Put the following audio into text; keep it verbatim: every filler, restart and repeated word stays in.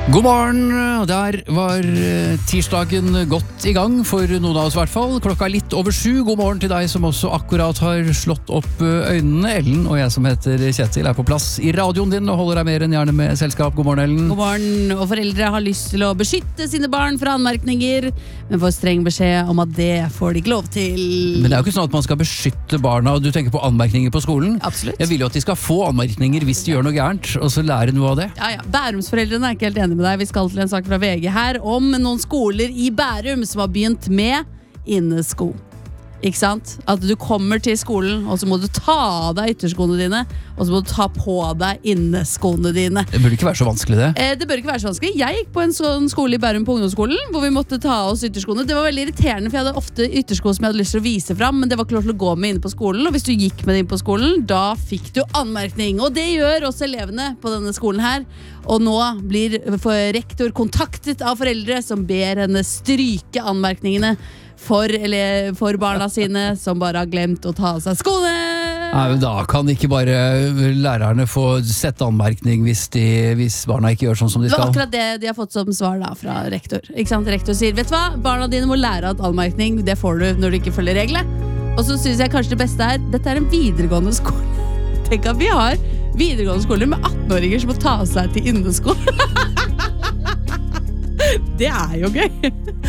God morgen, og der var tirsdagen godt i gang for noen av oss I hvert fall. Klokka er litt over sju. God morgen til deg som også akkurat har slått opp øynene. Ellen og jeg som heter Kjetil er på plass I radioen din og holder deg mer enn gjerne med selskap. God morgen, Ellen. God morgen, og foreldre har lyst til å beskytte sine barn fra anmerkninger, men får streng beskjed om at det får de ikke lov til. Men det er jo ikke sånn at man skal beskytte barna, og du tenker på anmerkninger på skolen. Absolutt. Jeg vil jo at de skal få anmerkninger hvis de gjør noe gærent, og så lære noe av det. Ja, ja. Bærumsforeldrene er ikke helt enige med deg. Vi skal til en sak fra V G her om noen skoler I Bærum som har begynt med innesko. Ikke sant? At du kommer til skolen, og så må du ta av deg ytterskoene dine, og så må du ta på deg inneskoene dine. Det burde ikke være så vanskelig det. Eh, det bør ikke være så vanskelig. Jeg gikk på en sånn skole I Bærum på ungdomsskolen, hvor vi måtte ta av oss ytterskoene. Det var veldig irriterende, for jeg hadde ofte yttersko som jeg hadde lyst til å vise fram, men det var ikke lov til å gå med inne på skolen, og hvis du gikk med det inn på skolen, da fikk du anmerkning. Og det gjør også elevene på denne skolen her. Og nå blir rektor kontaktet av foreldre som ber henne stryke anmerkningene for, eller, for barna sine som bare har glemt å ta av seg skoene. Nei, men da kan ikke bare lærerne få sette anmerkning hvis, de, hvis barna ikke gjør sånn som de skal. Det var akkurat det de har fått som svar da fra rektor. Ikke sant? Rektor sier, vet du hva? Barna dine må lære at anmerkning, det får du når du ikke følger reglene. Og så synes jeg kanskje det beste er, dette er en videregående skole. Tenk at vi har videregående skoler med atten-åringer som må ta seg til innesko. Det er jo gøy.